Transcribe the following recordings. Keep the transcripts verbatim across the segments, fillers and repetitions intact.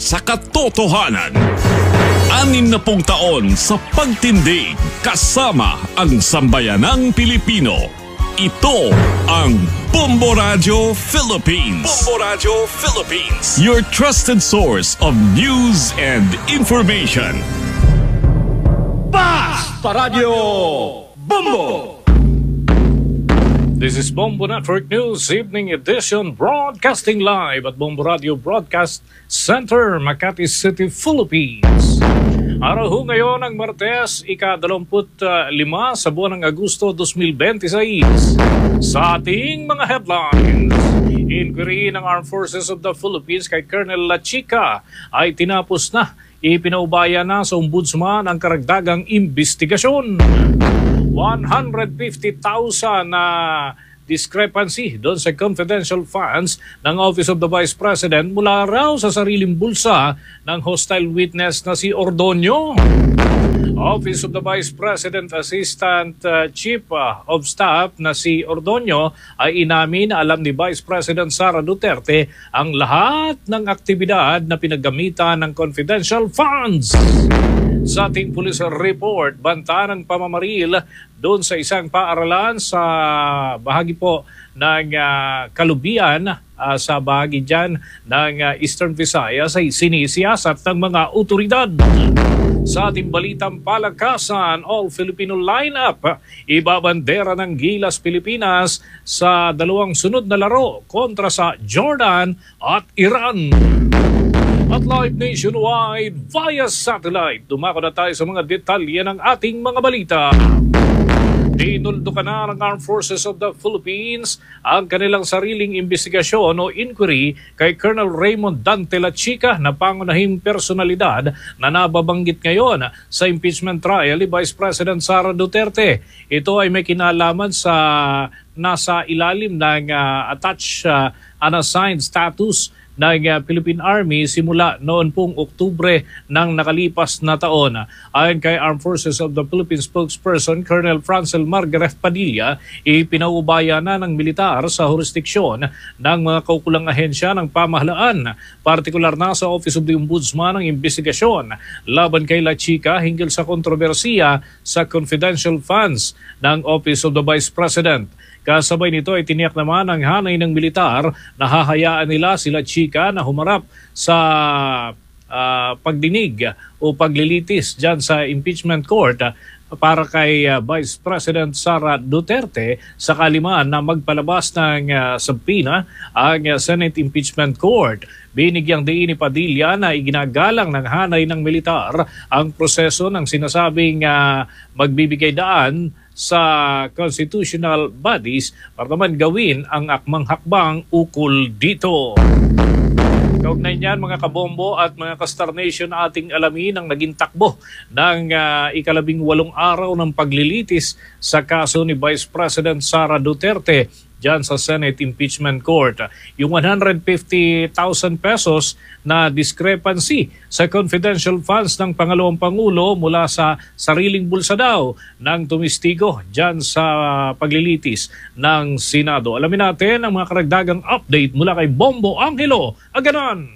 sa katotohanan. Anim na pung taon sa pagtindig kasama ang sambayanang Pilipino. Ito ang Bombo Radio Philippines. Bombo Radio Philippines. Your trusted source of news and information. Basta Radio Bombo! This is Bombo Network News Evening Edition, broadcasting live at Bombo Radio Broadcast Center, Makati City, Philippines. Araw ho ngayon ng Martes, ika-dalawamput lima sa buwan ng Agosto two thousand twenty-six. Sa ating mga headlines, inquiry ng Armed Forces of the Philippines kay Colonel Lachica ay tinapos na. Ipinaubaya na sa ombudsman ang karagdagang investigasyon. one hundred fifty thousand na discrepancy doon sa confidential funds ng Office of the Vice President mula raw sa sariling bulsa ng hostile witness na si Ordonio. Office of the Vice President Assistant uh, Chief uh, of Staff na si Ordonio ay inamin na alam ni Vice President Sara Duterte ang lahat ng aktibidad na pinagamitan ng confidential funds. Sa ating police report, banta ng pamamaril doon sa isang paaralan sa bahagi po ng uh, Kalubian, uh, sa bahagi dyan ng uh, Eastern Visayas ay sinisiyasat ng mga otoridad. Sa ating balitang palakasan, all-Filipino lineup, ibabandera ng Gilas Pilipinas sa dalawang sunod na laro kontra sa Jordan at Iran. At live nationwide via satellite, dumako na tayo sa mga detalye ng ating mga balita. Dinuldo ka na ng Armed Forces of the Philippines ang kanilang sariling investigasyon o inquiry kay Colonel Raymond Dante Lachica na pangunahing personalidad na nababanggit ngayon sa impeachment trial ni Vice President Sara Duterte. Ito ay may kinalaman sa nasa ilalim ng uh, attached uh, unassigned status ng uh, Philippine Army simula noon pong Oktubre ng nakalipas na taon. Ayon kay Armed Forces of the Philippines spokesperson Colonel Francel Margaret Padilla, ipinaubaya na ng militar sa jurisdiksyon ng mga kaukulang ahensya ng pamahalaan, partikular na sa Office of the Ombudsman ng investigasyon laban kay Lachica hinggil sa kontrobersiya sa confidential funds ng Office of the Vice President. Kasabay nito ay tiniyak naman ang hanay ng militar na hahayaan nila sila Chica na humarap sa uh, pagdinig o paglilitis dyan sa impeachment court para kay uh, Vice President Sara Duterte sakali man na magpalabas ng uh, subpoena ang uh, Senate Impeachment Court. Binigyang diin ni Padilla na iginagalang ng hanay ng militar ang proseso ng sinasabing uh, magbibigay daan sa constitutional bodies para naman gawin ang akmang hakbang ukol dito. Kaugnay niyan mga kabombo at mga ka-Star Nation, ating alamin ang naging takbo ng uh, ikalabing walong araw ng paglilitis sa kaso ni Vice President Sara Duterte dyan sa Senate Impeachment Court. Yung one hundred fifty thousand pesos na discrepancy sa confidential funds ng pangalawang Pangulo mula sa sariling bulsa daw ng tumistigo dyan sa paglilitis ng Senado. Alamin natin ang mga karagdagang update mula kay Bombo Angelo Aganon.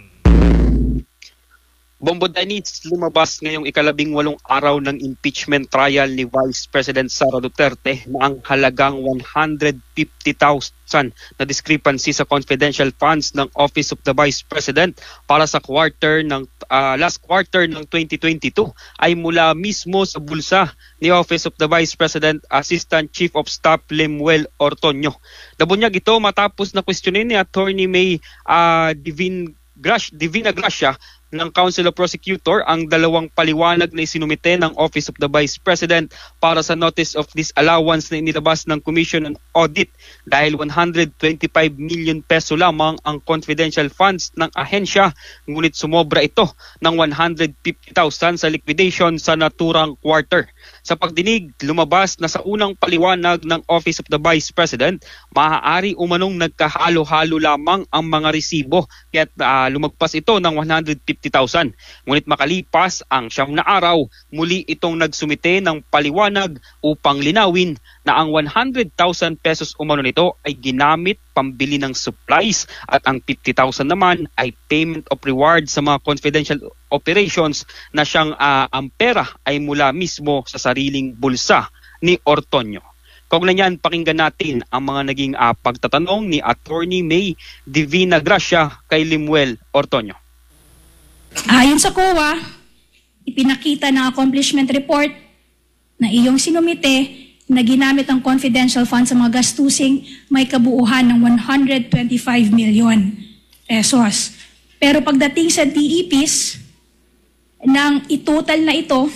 Bombo Dennis, lumabas ngayong ikalabing walong araw ng impeachment trial ni Vice President Sara Duterte na ang halagang one hundred fifty thousand na discrepancy sa confidential funds ng Office of the Vice President para sa quarter ng uh, last quarter ng twenty twenty-two ay mula mismo sa bulsa ni Office of the Vice President Assistant Chief of Staff Lemuel Ortonio. Nabunyag ito matapos na questionin ni Attorney May uh, Divin Gracia, Divina Gracia ng Council of Prosecutor ang dalawang paliwanag na isinumite ng Office of the Vice President para sa Notice of Disallowance na inilabas ng Commission on Audit dahil one hundred twenty-five million peso lamang ang confidential funds ng ahensya, ngunit sumobra ito ng one hundred fifty thousand sa liquidation sa naturang quarter. Sa pagdinig, lumabas na sa unang paliwanag ng Office of the Vice President, maaari umanong nagkahalo-halo lamang ang mga resibo kaya't uh, lumagpas ito ng one hundred fifty fifty thousand. Ngunit makalipas ang siyam na araw, muli itong nagsumite ng paliwanag upang linawin na ang one hundred thousand pesos umano nito ay ginamit pambili ng supplies at ang fifty thousand naman ay payment of reward sa mga confidential operations na siyang uh, ang pera ay mula mismo sa sariling bulsa ni Ortonio. Kaugnay niyan, pakinggan natin ang mga naging uh, pagtatanong ni Attorney May Divina Gracia kay Limuel Ortonio. Ayon sa C O A, ipinakita ng accomplishment report na iyong sinumite na ginamit ang confidential fund sa mga gastusing may kabuuhan ng one hundred twenty-five million pesos. Pero pagdating sa D E Ps, nang itotal na ito,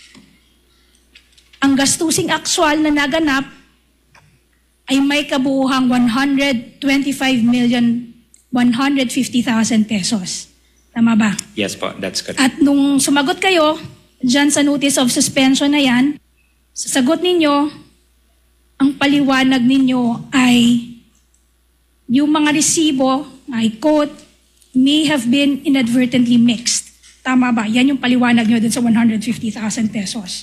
ang gastusing actual na naganap ay may kabuuhang one hundred twenty-five million one hundred fifty thousand pesos. Tama ba? Yes po, that's correct. At nung sumagot kayo, dyan sa notice of suspension na yan, sa sagot ninyo, ang paliwanag ninyo ay yung mga resibo, I quote, may have been inadvertently mixed. Tama ba? Yan yung paliwanag nyo dun sa one hundred fifty thousand pesos.